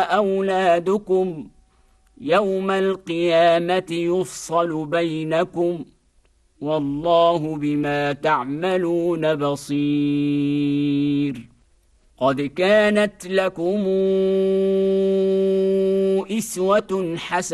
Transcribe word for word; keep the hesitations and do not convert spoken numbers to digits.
وأولادكم يوم القيامة يفصل بينكم والله بما تعملون بصير. قد كانت لكم أسوة حسنة